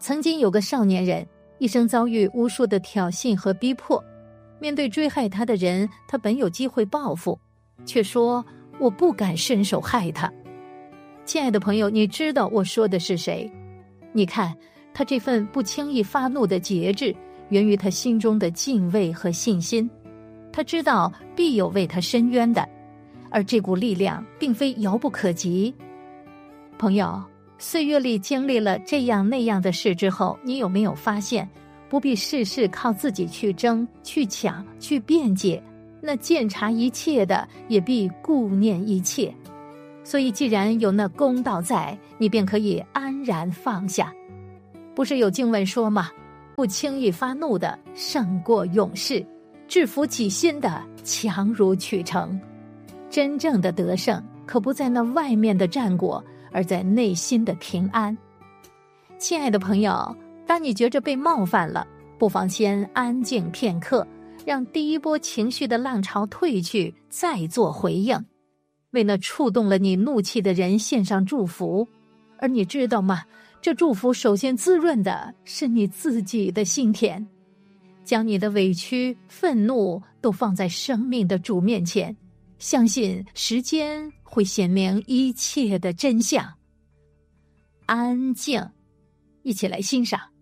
曾经有个少年人，一生遭遇无数的挑衅和逼迫，面对追害他的人，他本有机会报复，却说我不敢伸手害他。亲爱的朋友，你知道我说的是谁？你看他这份不轻易发怒的节制，源于他心中的敬畏和信心。他知道必有为他伸冤的，而这股力量并非遥不可及。朋友，岁月里经历了这样那样的事之后，你有没有发现，不必事事靠自己去争、去抢、去辩解，那鉴察一切的也必顾念一切。所以既然有那公道在，你便可以安然放下。不是有经文说吗？不轻易发怒的胜过勇士，制服己心的强如取成。真正的得胜可不在那外面的战果，而在内心的平安。亲爱的朋友，当你觉着被冒犯了，不妨先安静片刻，让第一波情绪的浪潮退去，再做回应，为那触动了你怒气的人献上祝福。而你知道吗？这祝福首先滋润的是你自己的心田。将你的委屈、愤怒都放在生命的主面前，相信时间会显明一切的真相。安静，一起来欣赏。